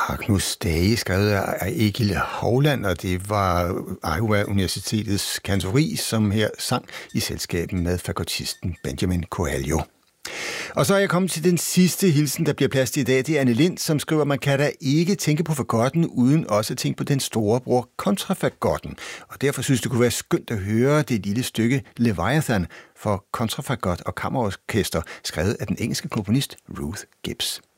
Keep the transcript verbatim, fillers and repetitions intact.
Agnus Dage, skrevet af Egil Hovland, og det var Iowa Universitetets kantori, som her sang i selskab med fagottisten Benjamin Coelho. Og så er jeg kommet til den sidste hilsen, der bliver plads til i dag. Det er Anne Lind, som skriver, at man kan da ikke tænke på fagotten, uden også at tænke på den store bror kontrafagotten. Og derfor synes det kunne være skønt at høre det lille stykke Leviathan for kontrafagot og kammerorkester, skrevet af den engelske komponist Ruth Gibbs.